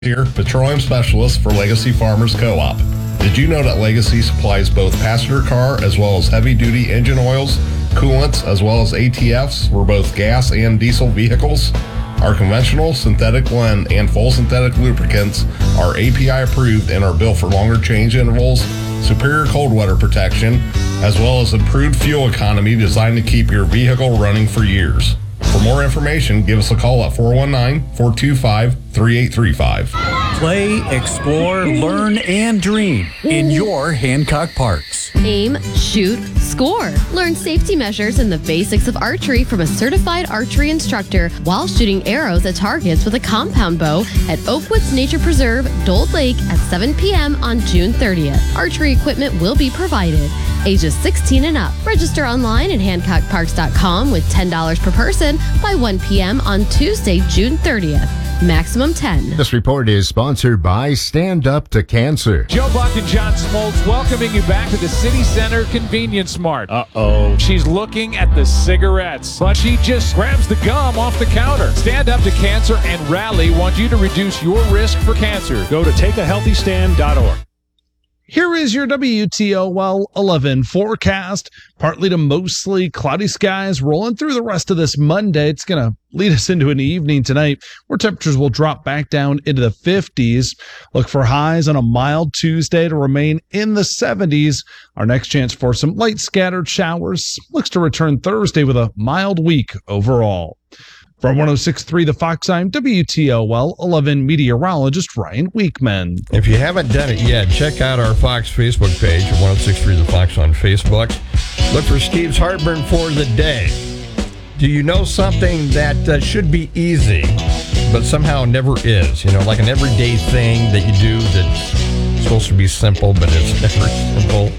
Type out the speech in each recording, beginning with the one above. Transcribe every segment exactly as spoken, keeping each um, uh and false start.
Here, petroleum specialist for Legacy Farmers Co-op. Did you know that Legacy supplies both passenger car as well as heavy-duty engine oils, coolants, as well as A T Fs for both gas and diesel vehicles? Our conventional, synthetic blend, and full synthetic lubricants are A P I approved and are built for longer change intervals, superior cold weather protection, as well as improved fuel economy designed to keep your vehicle running for years. For more information, give us a call at four one nine, four two five, three eight three five. Play, explore, learn, and dream in your Hancock Parks. Aim, shoot, score. Learn safety measures and the basics of archery from a certified archery instructor while shooting arrows at targets with a compound bow at Oakwoods Nature Preserve, Dold Lake at seven p.m. on June thirtieth. Archery equipment will be provided. Ages sixteen and up. Register online at hancock parks dot com with ten dollars per person by one p.m. on Tuesday, June thirtieth. Maximum ten. This report is sponsored by Stand Up to Cancer. Joe Buck and John Smoltz welcoming you back to the City Center Convenience Mart. Uh-oh. She's looking at the cigarettes, but she just grabs the gum off the counter. Stand Up to Cancer and Rally want you to reduce your risk for cancer. Go to take a healthy stand dot org. Here is your W T O L eleven forecast. Partly to mostly cloudy skies rolling through the rest of this Monday. It's going to lead us into an evening tonight where temperatures will drop back down into the fifties. Look for highs on a mild Tuesday to remain in the seventies. Our next chance for some light scattered showers looks to return Thursday with a mild week overall. From one oh six point three The Fox, I'm W T O L eleven meteorologist Ryan Weekman. If you haven't done it yet, check out our Fox Facebook page at one oh six point three The Fox on Facebook. Look for Steve's Heartburn for the day. Do you know something that uh, should be easy, but somehow never is? You know, like an everyday thing that you do that's supposed to be simple, but it's never simple.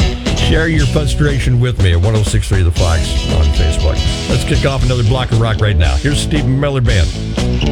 Share your frustration with me at one oh six point three The Fox on Facebook. Let's kick off another block of rock right now. Here's Steve Miller Band.